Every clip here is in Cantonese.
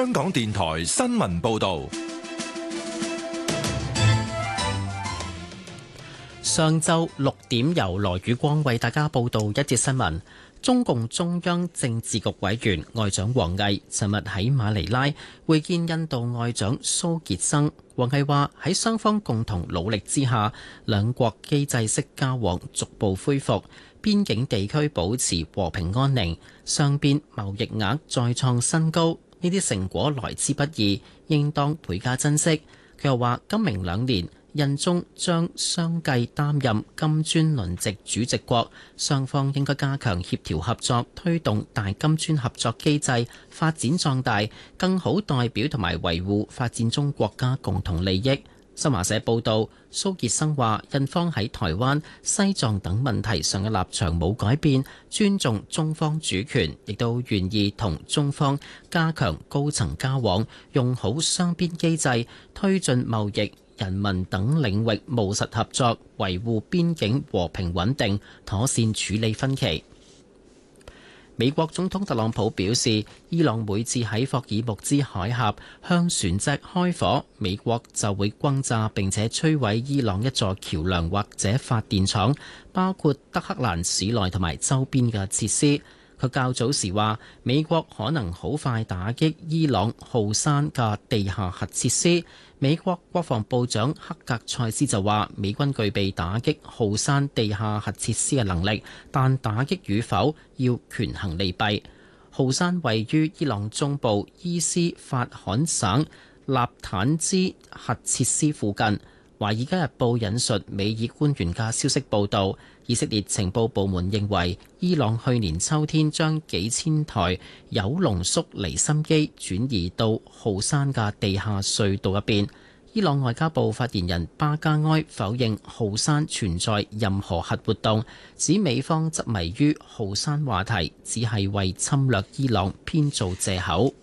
香港電台新聞報道。 上晝6點，由羅宇光為大家報道一節新聞。中共中央政治局委員外長王毅尋日喺馬尼拉會見印度外長蘇傑生。王毅話喺雙方共同努力之下，兩國機制式交往逐步恢復，邊境地區保持和平安寧，雙邊貿易額再創新高。呢啲成果來之不易，應當倍加珍惜。佢又話今明兩年，印中將相繼擔任金磚輪值主席國，雙方應該加強協調合作，推動大金磚合作機制發展壯大，更好代表同埋維護發展中國家共同利益。新華社報道，蘇傑生話印方喺台灣、西藏等問題上嘅立場冇改變，尊重中方主權，亦都願意同中方加強高層交往，用好雙邊機制，推進貿易、人民等領域務實合作，維護邊境和平穩定，妥善處理分歧。美國總統特朗普表示，伊朗每次喺霍爾木茲海峽向船隻開火，美國就會轟炸並且摧毀伊朗一座橋樑或者發電廠，包括德黑蘭市內同埋周邊嘅設施。佢較早時話，美國可能好快打擊伊朗浩山嘅地下核設施。美國國防部長克格塞斯就話，美軍具備打擊浩山地下核設施嘅能力，但打擊與否要權衡利弊。浩山位於伊朗中部伊斯法罕省納坦茲核設施附近。《華爾街日報》引述美爾官員嘅消息報導，以色列情報部門認為，伊朗去年秋天將幾千台鈾濃縮離心機轉移到浩山嘅地下隧道入邊。伊朗外交部發言人巴加埃否認浩山存在任何核活動，指美方執迷於浩山話題，只係為侵略伊朗編造藉口。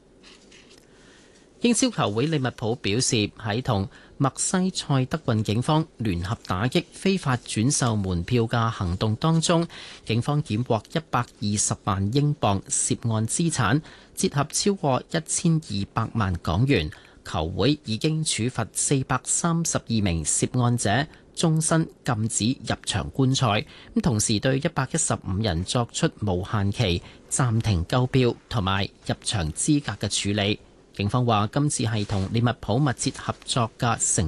英超球會利物浦表示，喺同墨西塞德郡警方聯合打擊非法轉售門票嘅行動當中，警方檢獲120萬英鎊涉案資產，折合超過1200萬港元。球會已經處罰432名涉案者，終身禁止入場觀賽，同時對115人作出無限期暫停購票同埋入場資格嘅處理。警方話今次係同利物浦密切合作嘅成